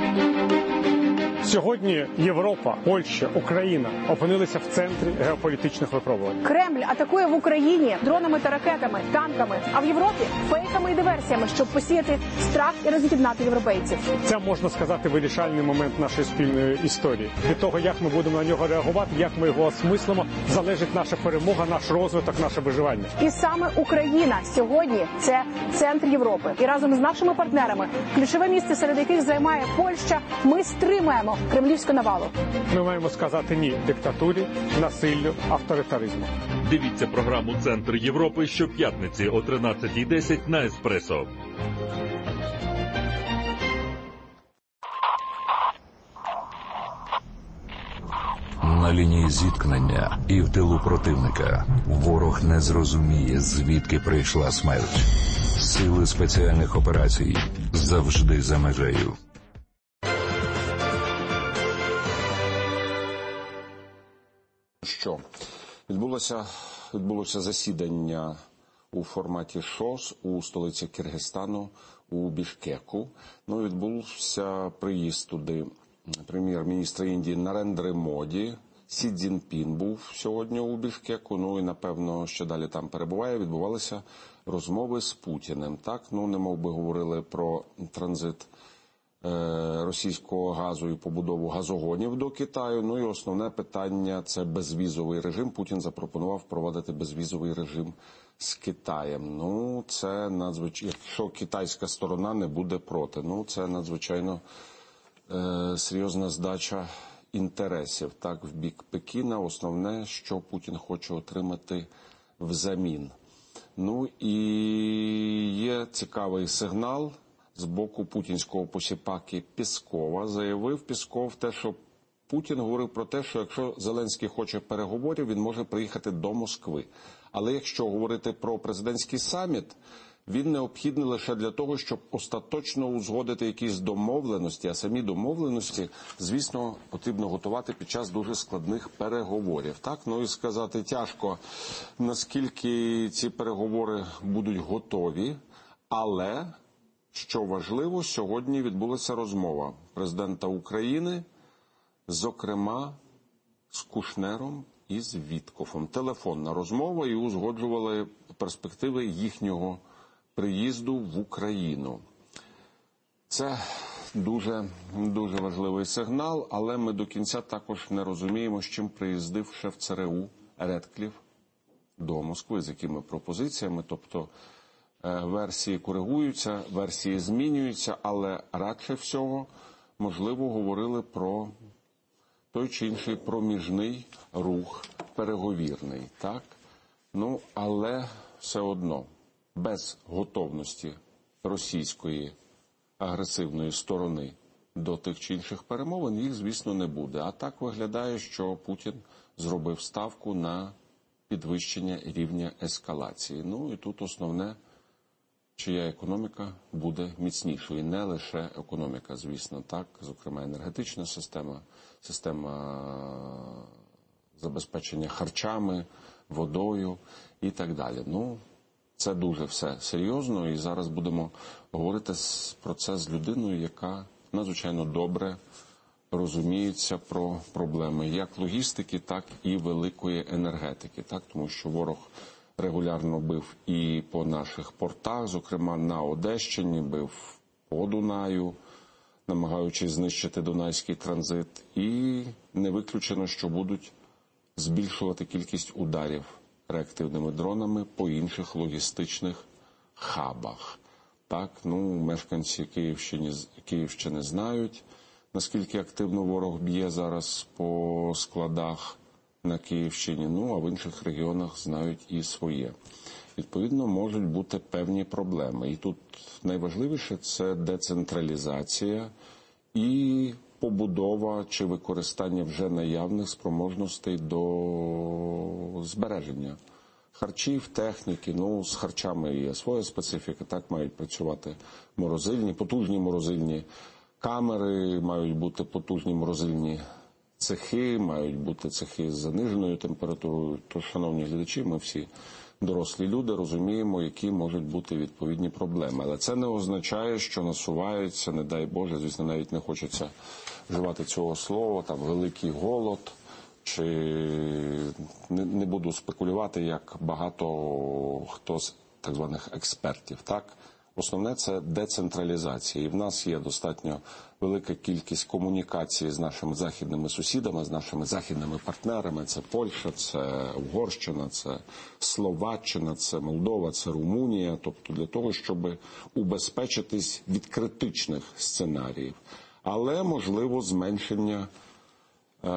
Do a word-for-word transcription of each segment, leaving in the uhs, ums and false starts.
Сьогодні Європа, Польща, Україна опинилися в центрі геополітичних випробувань. Кремль атакує в Україні дронами та ракетами, танками, а в Європі фейками і диверсіями, щоб посіяти страх і роз'єднати європейців. Це, можна сказати, вирішальний момент нашої спільної історії. Від того, як ми будемо на нього реагувати, як ми його осмислимо, залежить наша перемога, наш розвиток, наше виживання. І саме Україна сьогодні – це центр Європи. І разом з нашими партнерами, ключове місце, серед яких займає Польща, ми стримаємо кремлівську навалу. Ми маємо сказати ні диктатурі, насиллю, авторитаризму. Дивіться програму «Центр Європи» щоп'ятниці о тринадцятій десять на Еспресо. На лінії зіткнення і в тилу противника ворог не зрозуміє, звідки прийшла смерть. Сили спеціальних операцій завжди за межею. Що відбулося, відбулося засідання у форматі ШОС у столиці Киргизстану у Бішкеку. Ну, відбувся приїзд туди прем'єр-міністра Індії Нарендри Моді. Сі Цзіньпін був сьогодні у Бішкеку, ну і, напевно, що далі там перебуває. Відбувалися розмови з Путіним. Так, ну, немов би говорили про транзит російського газу і побудову газогонів до Китаю. Ну і основне питання – це безвізовий режим. Путін запропонував впровадити безвізовий режим з Китаєм. Ну, це надзвичайно, якщо китайська сторона не буде проти, ну, це надзвичайно е, серйозна здача інтересів. Так, в бік Пекіна основне, що Путін хоче отримати взамін. Ну і є цікавий сигнал з боку путінського посіпаки Пєскова. Заявив Пєсков те, що Путін говорив про те, що якщо Зеленський хоче переговорів, він може приїхати до Москви. Але якщо говорити про президентський саміт, він необхідний лише для того, щоб остаточно узгодити якісь домовленості, а самі домовленості, звісно, потрібно готувати під час дуже складних переговорів. Так, ну і сказати тяжко, наскільки ці переговори будуть готові, але що важливо, сьогодні відбулася розмова президента України, зокрема, з Кушнером і з Віткофом. Телефонна розмова, і узгоджували перспективи їхнього приїзду в Україну. Це дуже, дуже важливий сигнал, але ми до кінця також не розуміємо, з чим приїздив шеф ЦРУ Редкліф до Москви, з якими пропозиціями, тобто версії коригуються, версії змінюються, але радше всього, можливо, говорили про той чи інший проміжний рух переговірний, так? Ну, але все одно, без готовності російської агресивної сторони до тих чи інших перемовин їх, звісно, не буде. А так виглядає, що Путін зробив ставку на підвищення рівня ескалації. Ну, і тут основне, чия економіка буде міцнішою. І не лише економіка, звісно, так, зокрема енергетична система, система забезпечення харчами, водою і так далі. Ну, це дуже все серйозно, і зараз будемо говорити про це з людиною, яка надзвичайно добре розуміється про проблеми як логістики, так і великої енергетики, так, тому що ворог регулярно бив і по наших портах, зокрема на Одещині, бив по Дунаю, намагаючись знищити Дунайський транзит. І не виключено, що будуть збільшувати кількість ударів реактивними дронами по інших логістичних хабах. Так, ну, мешканці Київщини, Київщини знають, наскільки активно ворог б'є зараз по складах на Київщині, ну, а в інших регіонах знають і своє. Відповідно, можуть бути певні проблеми. І тут найважливіше – це децентралізація і побудова чи використання вже наявних спроможностей до збереження харчів, техніки. Ну, з харчами є своя специфіка, так мають працювати морозильні, потужні морозильні камери, мають бути потужні морозильні цехи, мають бути цехи з заниженою температурою. Тож, шановні глядачі, ми всі дорослі люди, розуміємо, які можуть бути відповідні проблеми. Але це не означає, що насувається, не дай Боже, звісно, навіть не хочеться вживати цього слова, там великий голод, чи не, не буду спекулювати, як багато хто з так званих експертів, так? Основне – це децентралізація. І в нас є достатньо велика кількість комунікації з нашими західними сусідами, з нашими західними партнерами. Це Польща, це Угорщина, це Словаччина, це Молдова, це Румунія. Тобто для того, щоб убезпечитись від критичних сценаріїв. Але, можливо, зменшення е-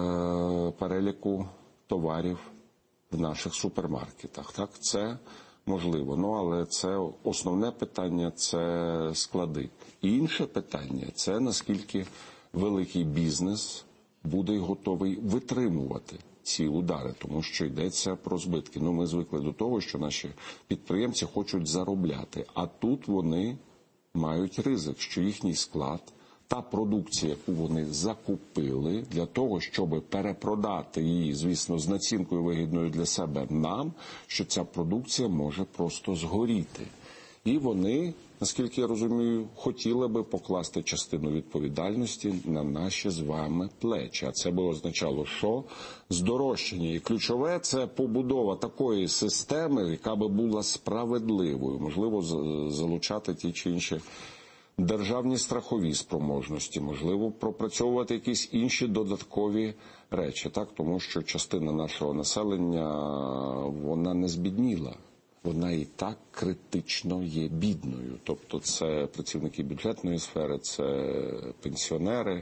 переліку товарів в наших супермаркетах. Так, це можливо, ну, але це основне питання – це склади. Інше питання – це наскільки великий бізнес буде готовий витримувати ці удари, тому що йдеться про збитки. Ну, ми звикли до того, що наші підприємці хочуть заробляти, а тут вони мають ризик, що їхній склад, та продукція, яку вони закупили для того, щоб перепродати її, звісно, з націнкою вигідною для себе нам, що ця продукція може просто згоріти. І вони, наскільки я розумію, хотіли би покласти частину відповідальності на наші з вами плечі. А це би означало, що здорожчання. І ключове – це побудова такої системи, яка би була справедливою. Можливо, залучати ті чи інші державні страхові спроможності, можливо, пропрацьовувати якісь інші додаткові речі, так? Тому що частина нашого населення, вона не збідніла. Вона і так критично є бідною. Тобто це працівники бюджетної сфери, це пенсіонери.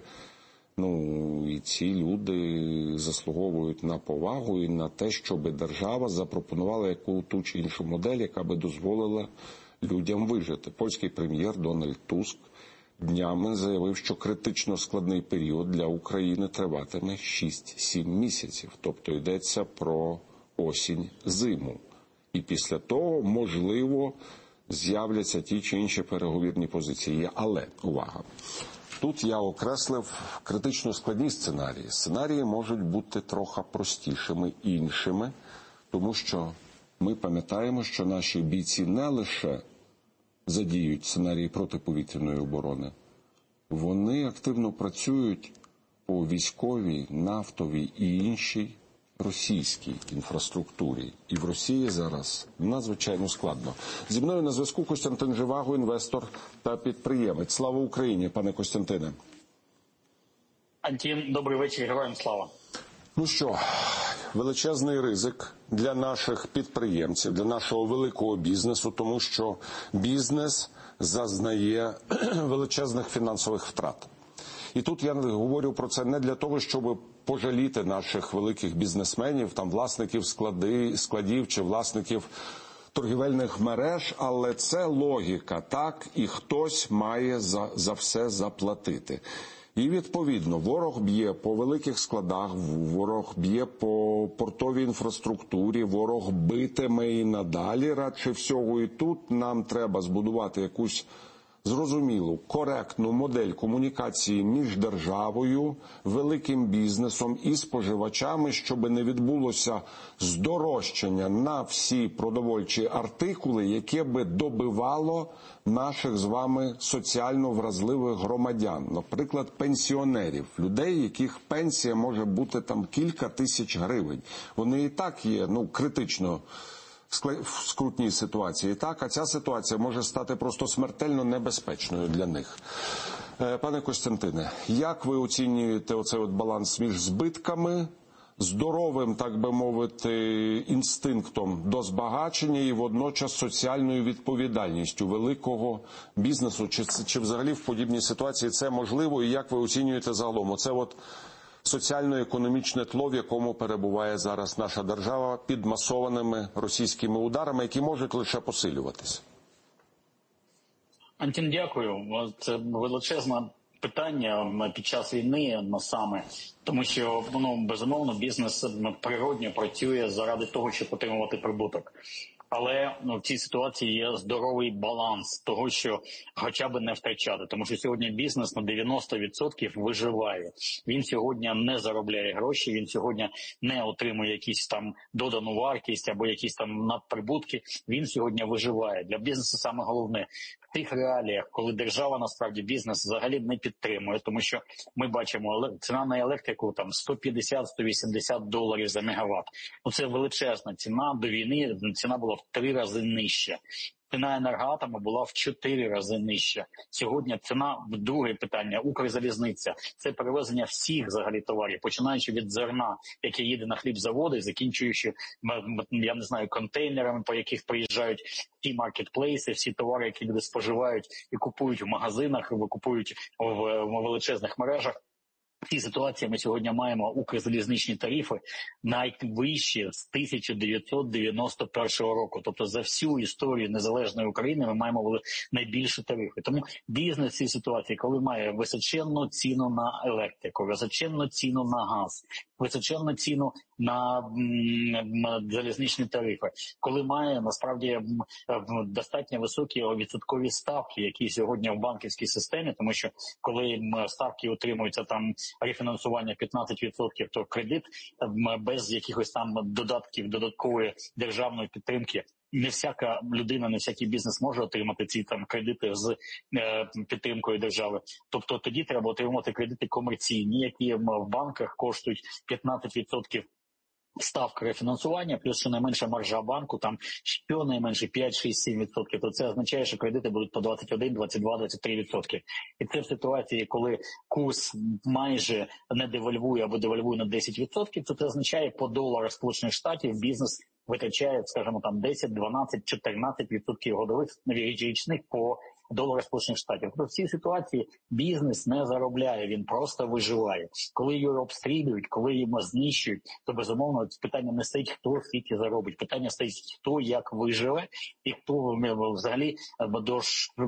Ну, і ці люди заслуговують на повагу і на те, щоб держава запропонувала яку ту чи іншу модель, яка би дозволила людям вижити. Польський прем'єр Дональд Туск днями заявив, що критично складний період для України триватиме шість-сім місяців. Тобто йдеться про осінь-зиму. І після того, можливо, з'являться ті чи інші переговірні позиції. Але, увага, тут я окреслив критично складні сценарії. Сценарії можуть бути трохи простішими, іншими, тому що ми пам'ятаємо, що наші бійці не лише задіють сценарії протиповітряної оборони, вони активно працюють по військовій, нафтовій і іншій російській інфраструктурі. І в Росії зараз надзвичайно складно. Зі мною на зв'язку Костянтин Живаго, інвестор та підприємець. Слава Україні, пане Костянтине. Антін, добрий вечір, героям слава. Ну що, величезний ризик для наших підприємців, для нашого великого бізнесу, тому що бізнес зазнає величезних фінансових втрат. І тут я говорю про це не для того, щоб пожаліти наших великих бізнесменів, там власників склади, складів чи власників торгівельних мереж, але це логіка, так, і хтось має за, за все заплатити. І, відповідно, ворог б'є по великих складах, ворог б'є по портовій інфраструктурі, ворог битиме і надалі. Радше всього і тут нам треба збудувати якусь зрозумілу, коректну модель комунікації між державою, великим бізнесом і споживачами, щоб не відбулося здорожчання на всі продовольчі артикули, яке би добивало наших з вами соціально вразливих громадян, наприклад, пенсіонерів, людей, яких пенсія може бути там кілька тисяч гривень. Вони і так є, ну, критично в скрутній ситуації, так, а ця ситуація може стати просто смертельно небезпечною для них. Пане Костянтине, як ви оцінюєте оцей от баланс між збитками, здоровим, так би мовити, інстинктом до збагачення і водночас соціальною відповідальністю великого бізнесу? Чи, чи взагалі в подібній ситуації це можливо? І як ви оцінюєте загалом оце от соціально-економічне тло, в якому перебуває зараз наша держава під масованими російськими ударами, які можуть лише посилюватися? Антін, дякую. Це величезне питання під час війни саме, тому що, ну, безумовно, бізнес природньо працює заради того, щоб отримувати прибуток. Але ну, в цій ситуації є здоровий баланс того, що хоча б не втрачати. Тому що сьогодні бізнес на дев'яносто відсотків виживає. Він сьогодні не заробляє гроші, він сьогодні не отримує якісь там додану вартість або якісь там надприбутки. Він сьогодні виживає. Для бізнесу саме головне в тих реаліях, коли держава насправді бізнес взагалі не підтримує. Тому що ми бачимо ціна на електрику там сто п'ятдесят - сто вісімдесят доларів за мегаватт. Ну це величезна ціна. До війни ціна була в три рази нижча. Ціна енергоатому була в чотири рази нижча. Сьогодні ціна, друге питання, Укрзалізниця. Це перевезення всіх взагалі товарів, починаючи від зерна, яке їде на хлібзаводи, закінчуючи, я не знаю, контейнерами, по яких приїжджають ті маркетплейси, всі товари, які люди споживають і купують в магазинах, і купують в, в величезних мережах. В цій ситуації ми сьогодні маємо укрзалізничні тарифи найвищі з тисяча дев'ятсот дев'яносто першого року. Тобто за всю історію незалежної України ми маємо найбільші тарифи. Тому бізнес в цій ситуації, коли має височенну ціну на електрику, височенну ціну на газ, височенну ціну на м, залізничні тарифи, коли має насправді м, достатньо високі відсоткові ставки, які сьогодні в банківській системі, тому що коли м, ставки утримуються там рефінансування п'ятнадцять відсотків, то кредит м, без якихось там додатків, додаткової державної підтримки, не всяка людина, не всякий бізнес може отримати ці там кредити з е, підтримкою держави. Тобто тоді треба отримати кредити комерційні, які в банках коштують п'ятнадцять відсотків ставка рефінансування, плюс щонайменше маржа банку, там щонайменше п'ять, шість, сім відсотків, то це означає, що кредити будуть по двадцять один, двадцять два, двадцять три відсотки. І це в ситуації, коли курс майже не девальвує або девальвує на десять відсотків, то це означає по доларах Сполучених Штатів бізнес витрачає, скажімо, там десять, дванадцять, чотирнадцять відсотків годових річних по доларах Сполучених Штатів. Тобто в цій ситуації бізнес не заробляє, він просто виживає. Коли його обстрілюють, коли його знищують, то безумовно питання не стоїть, хто скільки заробить. Питання стоїть, хто як виживе і хто взагалі до,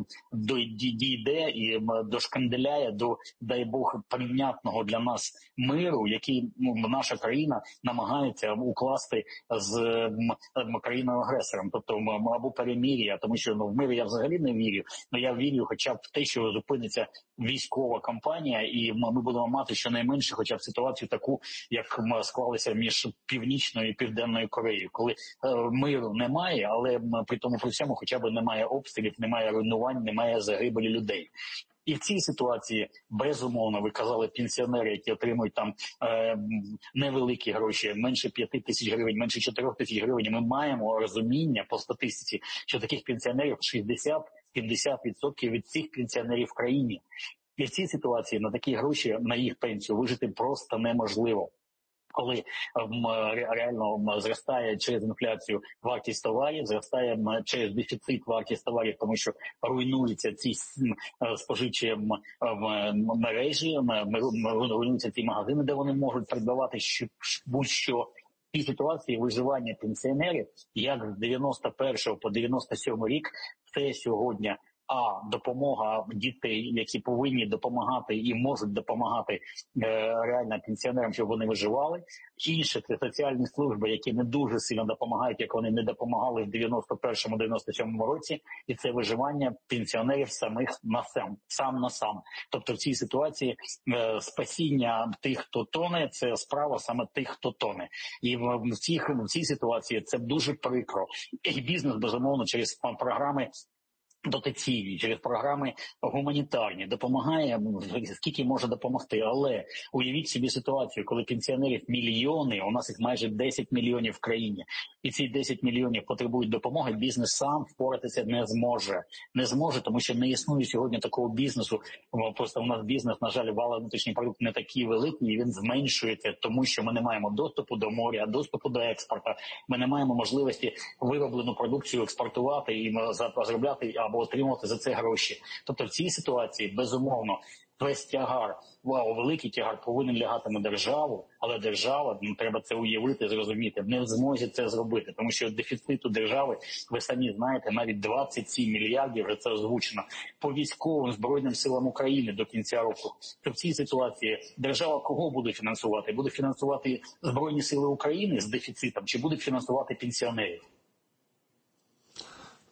до дійде і дошканделяє до, дай Бог, прийнятного для нас миру, який ну, наша країна намагається укласти з країною-агресором. Тобто або перемир'я, тому що ну, в мир я взагалі не вірю. Ну, я вірю хоча б в те, що зупиниться військова кампанія, і ми будемо мати щонайменше хоча б ситуацію таку, як склалися між Північною і Південною Кореєю, коли е, миру немає, але при тому при всьому хоча б немає обстрілів, немає руйнувань, немає загибелі людей. І в цій ситуації, безумовно, ви казали, пенсіонери, які отримують там е, невеликі гроші, менше п'яти тисяч гривень, менше чотирьох тисяч гривень, ми маємо розуміння по статистиці, що таких пенсіонерів шістдесят - сімдесят відсотків від цих пенсіонерів в країні. І в цій ситуації на такі гроші, на їх пенсію вижити просто неможливо. Коли м, реально зростає через інфляцію вартість товарів, зростає м, через дефіцит вартість товарів, тому що руйнуються ці м, споживчі м, м, мережі, м, м, руйнуються ці магазини, де вони можуть придбавати будь-що. В цій ситуації виживання пенсіонерів, як з дев'яносто першого по дев'яносто сьомий рік, це сьогодні а допомога дітей, які повинні допомагати і можуть допомагати е, реально пенсіонерам, щоб вони виживали. Інше – це соціальні служби, які не дуже сильно допомагають, як вони не допомагали в дев'яносто першому - дев'яносто сьомому році. І це виживання пенсіонерів самих на сам, сам на сам. Тобто в цій ситуації е, спасіння тих, хто тоне, це справа саме тих, хто тоне. І в, в, цій, в цій ситуації це дуже прикро. І бізнес, безумовно, через програми дотаційні, через програми гуманітарні, допомагає, скільки може допомогти. Але уявіть собі ситуацію, коли пенсіонерів мільйони, у нас їх майже десять мільйонів в країні, і ці десять мільйонів потребують допомоги, бізнес сам впоратися не зможе. Не зможе, тому що не існує сьогодні такого бізнесу. Просто у нас бізнес, на жаль, валовий внутрішній продукт не такий великий, і він зменшується, тому що ми не маємо доступу до моря, доступу до експорту. Ми не маємо можливості вироблену продукцію експортувати і заробляти або отримувати за це гроші. Тобто в цій ситуації, безумовно, весь тягар, вау, великий тягар повинен лягати на державу, але держава, ну, треба це уявити, зрозуміти, не в змозі це зробити, тому що дефіциту держави, ви самі знаєте, навіть двадцять сім мільярдів, вже це озвучено, по військовим Збройним силам України до кінця року. То в цій ситуації держава кого буде фінансувати? Буде фінансувати Збройні сили України з дефіцитом, чи буде фінансувати пенсіонерів?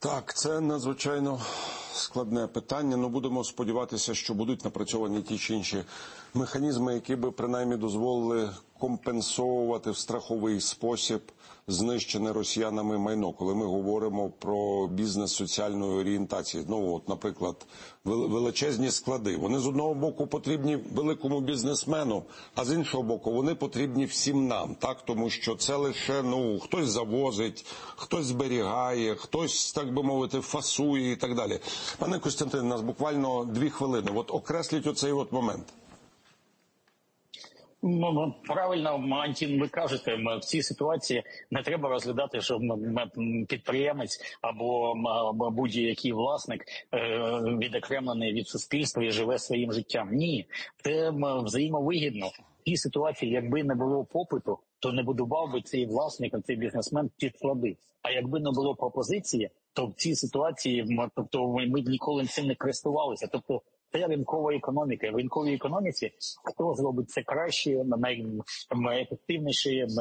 Так, це надзвичайно складне питання. Ну, будемо сподіватися, що будуть напрацьовані ті чи інші механізми, які би принаймні дозволили компенсовувати в страховий спосіб знищене росіянами майно, коли ми говоримо про бізнес соціальної орієнтації. Ну, от, наприклад, величезні склади. Вони з одного боку потрібні великому бізнесмену, а з іншого боку вони потрібні всім нам, так? Тому що це лише, ну, хтось завозить, хтось зберігає, хтось, так би мовити, фасує і так далі. Пане Костянтине, у нас буквально дві хвилини. От окресліть оцей от момент. Ну, правильно, Антін, ви кажете, в цій ситуації не треба розглядати, що підприємець або будь-який власник відокремлений від суспільства і живе своїм життям. Ні, це взаємовигідно. В цій ситуації, якби не було попиту, то не будував би цей власник, цей бізнесмен ті склади. А якби не було пропозиції, то в цій ситуації, тобто ми б ніколи цим не користувалися. Тобто це ринкова економіка. В ринковій економіці хто зробить це краще, найефективніше,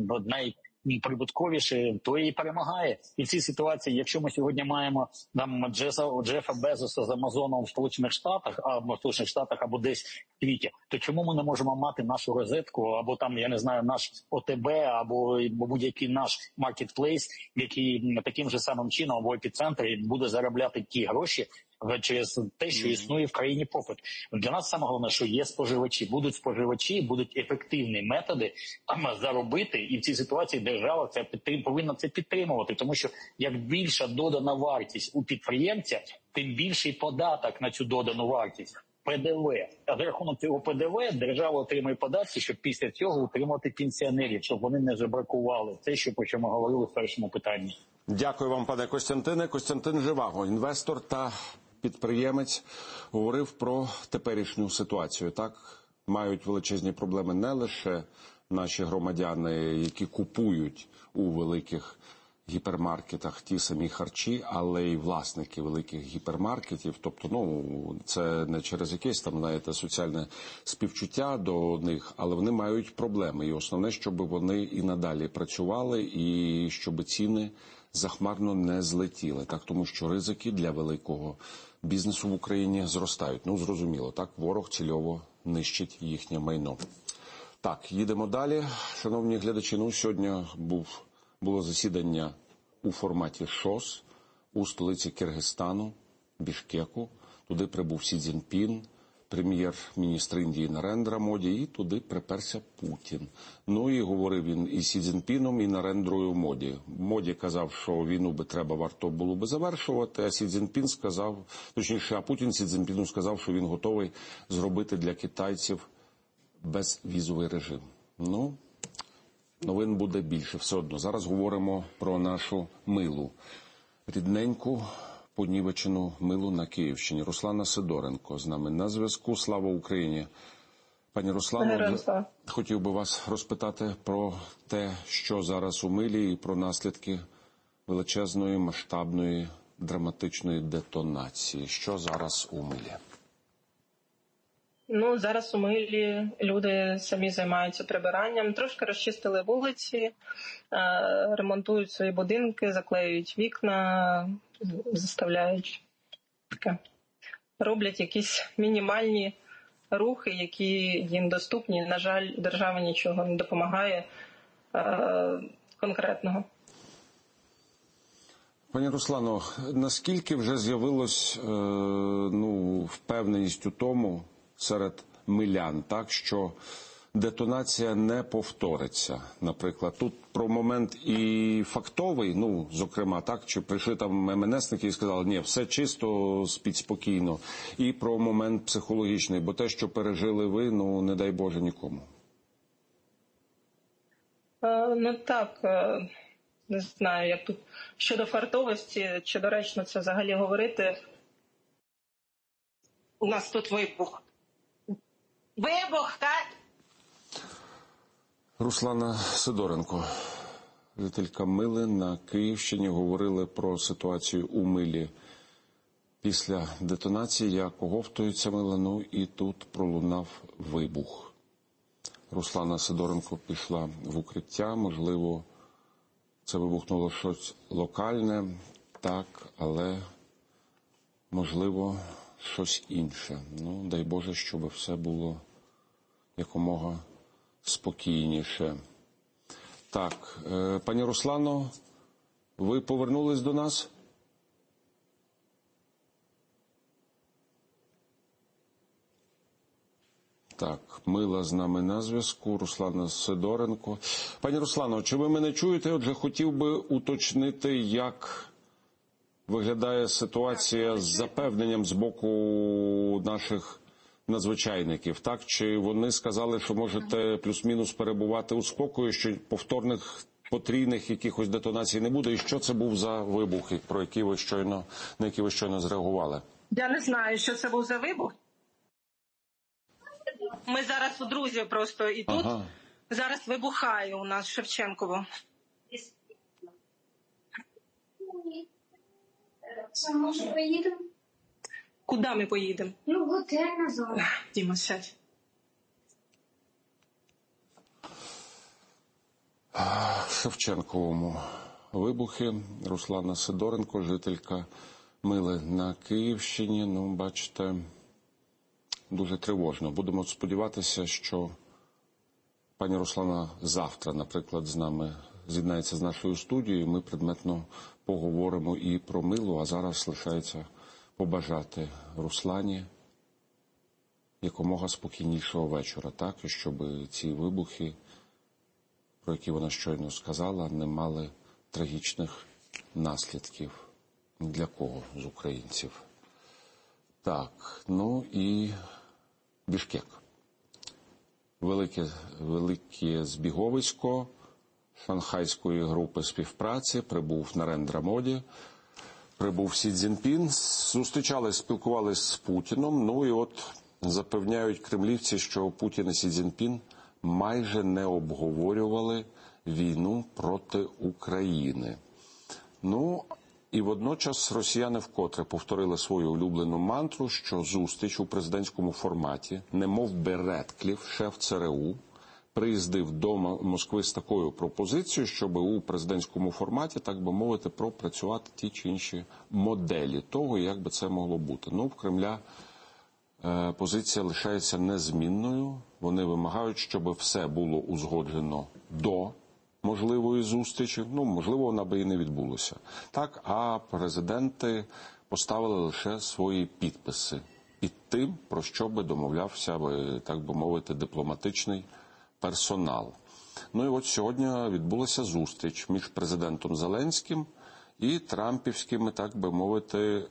найприбутковіше, то і перемагає. І в цій ситуації, якщо ми сьогодні маємо там Джеса, Джефа Безоса з Амазоном в Сполучених Штатах, або в Сполучених Штатах, або десь в світі, то чому ми не можемо мати нашу розетку, або там, я не знаю, наш ОТБ, або будь-який наш маркетплейс, який таким же самим чином або епіцентрі буде заробляти ті гроші, через те, що існує в країні попит. Для нас саме головне, що є споживачі. Будуть споживачі, будуть ефективні методи заробити, і в цій ситуації держава це підтрим, повинна це підтримувати. Тому що як більша додана вартість у підприємця, тим більший податок на цю додану вартість. ПДВ. А за рахунок цього ПДВ держава отримує податки, щоб після цього утримувати пенсіонерів, щоб вони не забракували. Це, що, про що ми говорили в першому питанні. Дякую вам, пане Костянтине. Костянтин Живаго, інвестор та підприємець, говорив про теперішню ситуацію. Так, мають величезні проблеми не лише наші громадяни, які купують у великих гіпермаркетах ті самі харчі, але й власники великих гіпермаркетів. Тобто, ну, це не через якесь там, знаєте, соціальне співчуття до них, але вони мають проблеми. І основне, щоб вони і надалі працювали, і щоб ціни захмарно не злетіли. Так, тому що ризики для великого бізнесу в Україні зростають. Ну, зрозуміло, так, ворог цільово нищить їхнє майно. Так, їдемо далі. Шановні глядачі, ну, сьогодні був було засідання у форматі ШОС у столиці Киргизстану, Бішкеку. Туди прибув Сі Цзіньпін, прем'єр-міністр Індії Нарендра Моді, і туди приперся Путін. Ну і говорив він і з Сі Цзіньпіном, і Нарендрою Моді. Моді казав, що війну би треба варто було би завершувати, а Сі Цзіньпін сказав, точніше, а Путін Сі Цзіньпіну сказав, що він готовий зробити для китайців безвізовий режим. Ну, новин буде більше все одно. Зараз говоримо про нашу милу, рідненьку, понівечену милу на Київщині. Руслана Сидоренко з нами на зв'язку. Слава Україні! Пані Руслано, хотів би вас розпитати про те, що зараз у Милі, і про наслідки величезної, масштабної, драматичної детонації. Що зараз у Милі? Ну, зараз у Милі люди самі займаються прибиранням, трошки розчистили вулиці, ремонтують свої будинки, заклеюють вікна, заставляють таке. Роблять якісь мінімальні рухи, які їм доступні. На жаль, держава нічого не допомагає конкретного. Пані Руслано, наскільки вже з'явилось ну, впевненість у тому, серед милян, так, що детонація не повториться. Наприклад, тут про момент і фактовий, ну, зокрема, так, чи прийшли там ем ен есники і сказали, ні, все чисто, спіть спокійно. І про момент психологічний, бо те, що пережили ви, ну, не дай Боже нікому. А, ну, так, не знаю, як тут щодо фартовості, чи доречно це взагалі говорити. У нас тут вибух. Вибух, так? Руслана Сидоренко, жителька Мили на Київщині, говорили про ситуацію у Милі після детонації, як оговтується Мила, ну і тут пролунав вибух. Руслана Сидоренко пішла в укриття, можливо, це вибухнуло щось локальне. так, але, можливо, щось інше. Ну, дай Боже, щоб все було якомога спокійніше. Так, е, пані Руслано, ви повернулись до нас? Так, Мила з нами на зв'язку, Руслана Сидоренко. Пані Руслано, чи ви мене чуєте? Отже, хотів би уточнити, як виглядає ситуація з запевненням з боку наших надзвичайників, так? Чи вони сказали, що можете плюс-мінус перебувати у спокої, що повторних потрійних якихось детонацій не буде? І що це був за вибух, про які ви щойно, на які ви щойно зреагували? Я не знаю, що це був за вибух. Ми зараз у друзі просто, і тут ага. зараз вибухає у нас в Шевченково. Може, поїдемо? Куди ми поїдемо? Ну, в готель назад. Діма, сядь. В Шевченковому вибухи. Руслана Сидоренко, жителька Мили на Київщині. Ну, бачите, дуже тривожно. Будемо сподіватися, що пані Руслана завтра, наприклад, з нами з'єднається з нашою студією. Ми предметно поговоримо і про Милу, а зараз лишається побажати Руслані якомога спокійнішого вечора, так, і щоб ці вибухи, про які вона щойно сказала, не мали трагічних наслідків ні для кого з українців. Так, ну і Бішкек. Велике, велике збіговисько шанхайської групи співпраці прибув Нарендра Моді, прибув Сі Цзіньпін, зустрічались, спілкувались з Путіном, ну і от запевняють кремлівці, що Путін і Сі Цзіньпін майже не обговорювали війну проти України. Ну, і водночас росіяни вкотре повторили свою улюблену мантру, що зустріч у президентському форматі, немов би Редкліф, шеф Це Ер У, приїздив до Москви з такою пропозицією, щоб у президентському форматі, так би мовити, пропрацювати ті чи інші моделі того, як би це могло бути. Ну, в Кремля е, позиція лишається незмінною. Вони вимагають, щоб все було узгоджено до можливої зустрічі. Ну, можливо, вона би і не відбулася. Так, а президенти поставили лише свої підписи під тим, про що би домовлявся, так би мовити, дипломатичний персонал. Ну і от сьогодні відбулася зустріч між президентом Зеленським і трампівськими, так би мовити,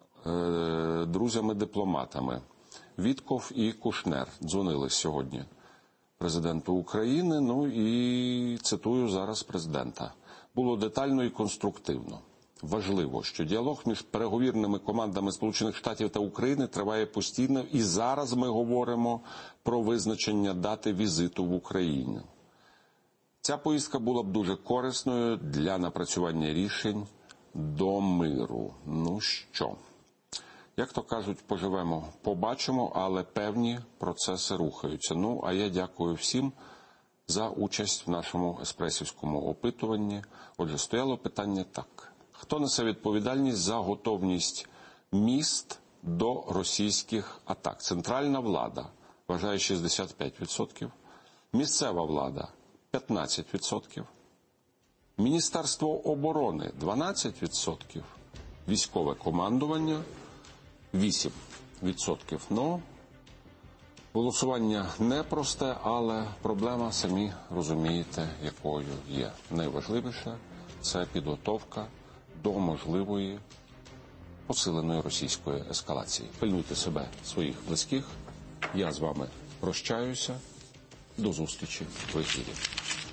друзями-дипломатами. Вітков і Кушнер дзвонили сьогодні президенту України, ну і цитую зараз президента. Було детально і конструктивно. Важливо, що діалог між переговірними командами Сполучених Штатів та України триває постійно, і зараз ми говоримо про визначення дати візиту в Україну. Ця поїздка була б дуже корисною для напрацювання рішень до миру. Ну що, як то кажуть, поживемо, побачимо, але певні процеси рухаються. Ну, а я дякую всім за участь в нашому еспресівському опитуванні. Отже, стояло питання так. Хто несе відповідальність за готовність міст до російських атак? Центральна влада вважає шістдесят п'ять відсотків, місцева влада – п'ятнадцять відсотків, Міністерство оборони – дванадцять відсотків, військове командування – вісім відсотків. Ну, голосування непросте, але проблема, самі розумієте, якою є. Найважливіше – це підготовка до можливої посиленої російської ескалації. Пильнуйте себе, своїх близьких. Я з вами прощаюся. До зустрічі в ефірі.